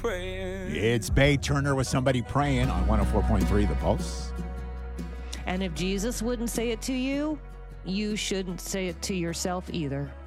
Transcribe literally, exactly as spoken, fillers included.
praying. It's Bay Turner with Somebody Praying on one oh four point three The Pulse. And if Jesus wouldn't say it to you, you shouldn't say it to yourself either.